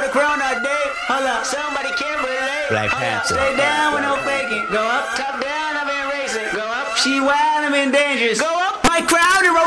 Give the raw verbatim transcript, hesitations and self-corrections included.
the crown all day. Hold up, somebody can't relate. Black Hold Panther. Up. Stay down with no faking. Go up, top down, I've been racing. Go up, she wild, I'm in dangerous. Go up, my crowd.